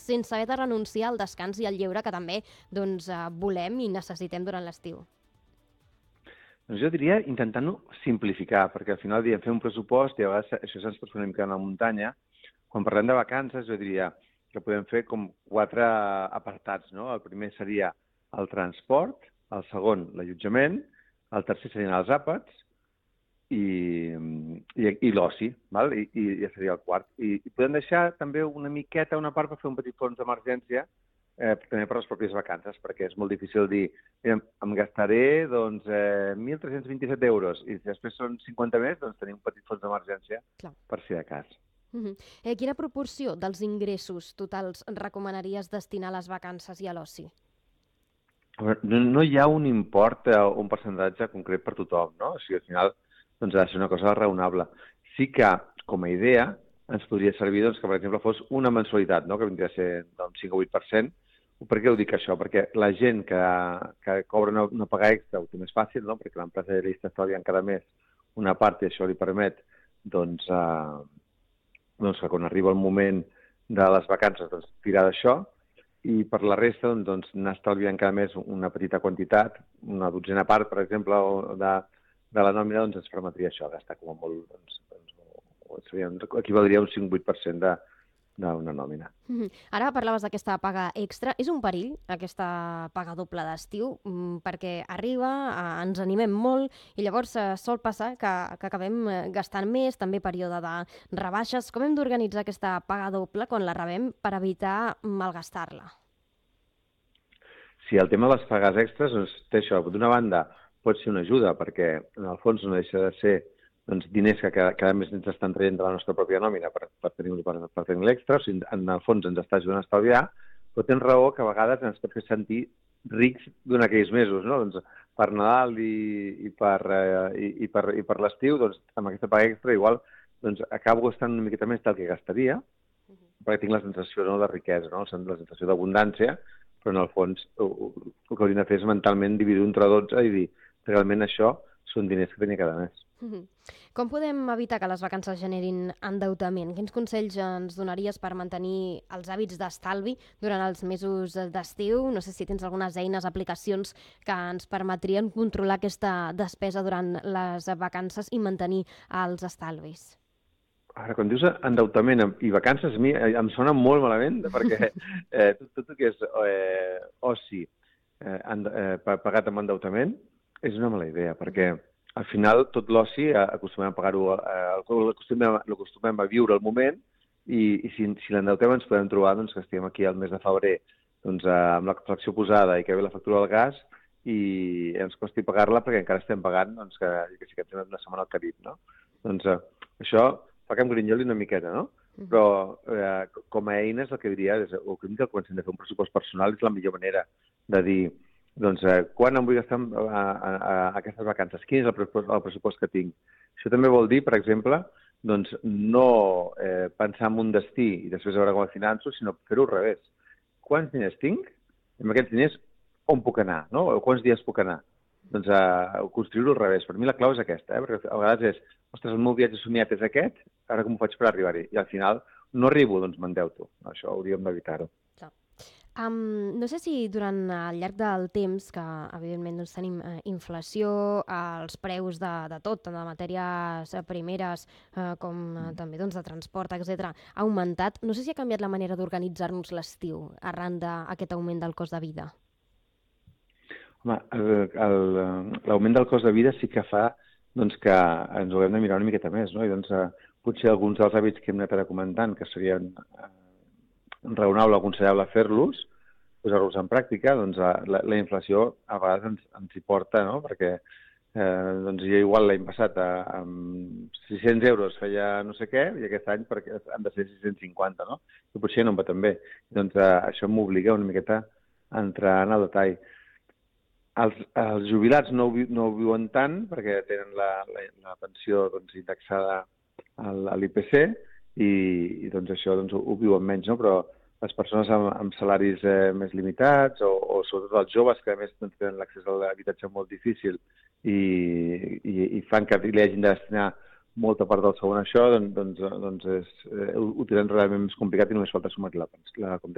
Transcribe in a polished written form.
sense haver de renunciar al descans i al lleure que també volem i necessitem durant l'estiu? Doncs jo diria intentant-ho simplificar, perquè al final diem fer un pressupost i a vegades això se'ns pot fer una mica a la muntanya. Quan parlem de vacances, jo diria que podem fer com 4 apartats, no? El primer seria el transport, el segon l'allotjament, el tercer serien els àpats i l'oci, val? I ja seria el quart. I podem deixar també una miqueta, una part per fer un petit fons d'emergència, també per les pròpies vacances, perquè és molt difícil dir em gastaré 1.327 euros i si després són 50 més, doncs tenim un petit fons d'emergència per si de cas. Quina proporció dels ingressos totals recomanaries destinar a les vacances i a l'oci? No hi ha un import o un percentatge concret per tothom, no? O sigui, al final doncs, ha de ser una cosa raonable. Sí que, com a idea, ens podria servir que, per exemple, fos una mensualitat, no? Que vindria a ser d'un 5 o 8%. Per què ho dic això? Perquè la gent que cobra una paga extra ho té més fàcil, no? Perquè l'empresa li està estalviant cada mes una part i això li permet que quan arriba el moment de les vacances tirar d'això i per la resta anar estalviant cada mes una petita quantitat, una dotzena part, per exemple, de la nòmina, ens permetria això, gastar com a molt, equivaldria a un 5-8% d'una nòmina. Ara parlaves d'aquesta paga extra. És un perill, aquesta paga doble d'estiu, perquè arriba, ens animem molt i llavors sol passar que acabem gastant més, també període de rebaixes. Com hem d'organitzar aquesta paga doble quan la rebem per evitar malgastar-la? Sí, el tema de les pagues extres té això. D'una banda, pot ser una ajuda, perquè en el fons no deixa de ser diners que cada mes ens estan traient de la nostra pròpia nòmina per tenir l'extra, o sigui, en el fons ens està ajudant a estalviar, però tens raó que a vegades ens pot fer sentir rics durant aquells mesos, no? Doncs per Nadal i per l'estiu, amb aquesta paga extra igual acabo gastant una miqueta més del que gastaria, perquè tinc la sensació de riquesa, no? La sensació d'abundància, però en el fons el que hauríem de fer és mentalment dividir entre 12 i dir realment això són diners que tenia cada mes. Com podem evitar que les vacances generin endeutament? Quins consells ens donaries per mantenir els hàbits d'estalvi durant els mesos d'estiu? No sé si tens algunes eines, aplicacions que ens permetrien controlar aquesta despesa durant les vacances i mantenir els estalvis. Ara, quan dius endeutament i vacances, a mi em sona molt malament, perquè tot el que és oci pagat amb endeutament és una mala idea, perquè al final tot l'oci acostumem a pagar-ho, l'acostumem a viure al moment i si l'endeutem ens podem trobar que estem aquí al mes de febrer amb la calefacció posada i que ve la factura del gas i ens costi pagar-la perquè encara estem pagant que ens hem una setmana al Carib, no? Doncs això fa que em grinyoli una miqueta, no? Però com a eines el que diria és que comencem a fer un pressupost personal és la millor manera de dir quan em vull gastar aquestes vacances? Quin és el pressupost que tinc? Això també vol dir, per exemple, no pensar en un destí i després veure com el finanço, sinó fer-ho al revés. Quants diners tinc? I amb aquests diners on puc anar? No? O quants dies puc anar? Construir-ho al revés. Per mi la clau és aquesta, perquè a vegades és ostres, el meu viatge somiat és aquest, ara com ho faig per arribar-hi? I al final no arribo, m'endeuto. Això hauríem d'evitar-ho. No sé si durant el llarg del temps, que evidentment tenim inflació, els preus de tot, tant de matèries primeres com també de transport, etc., ha augmentat. No sé si ha canviat la manera d'organitzar-nos l'estiu arran d'aquest augment del cost de vida. Home, l'augment del cost de vida sí que fa que ens ho haguem de mirar una miqueta més, no? I potser alguns dels hàbits que hem anat ara comentant, que serien raonable o aconsellable fer-los, posar-los en pràctica, la inflació a vegades ens hi porta, no? Perquè jo igual l'any passat amb 600 euros feia no sé què i aquest any han de ser 650, no? I potser no em va tan bé. Això m'obliga una miqueta a entrar en el detall. Els jubilats no ho viuen tant perquè tenen la pensió indexada a l'IPC i això ho viuen menys, no? Però les persones amb salaris més limitats o sobretot els joves que a més tenen l'accés a l'habitatge molt difícil i fan que li hagin de destinar molta part del segon a això, ho tenen realment més complicat i només falta sumar-hi la